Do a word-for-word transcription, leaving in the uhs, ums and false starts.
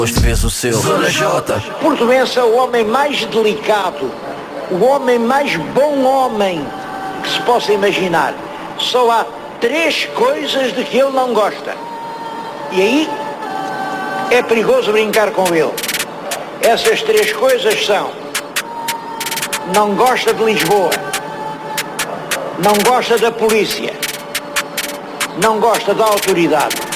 Hoje vês o seu Zona J. Portuense é o homem mais delicado, o homem mais bom homem que se possa imaginar. Só há três coisas de que ele não gosta. E aí é perigoso brincar com ele. Essas três coisas são: não gosta de Lisboa, não gosta da polícia, não gosta da autoridade.